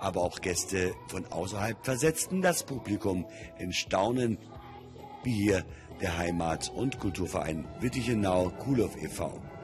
aber auch Gäste von außerhalb versetzten das Publikum in Staunen, wie hier der Heimat- und Kulturverein Wittichenau Kuhlow e.V.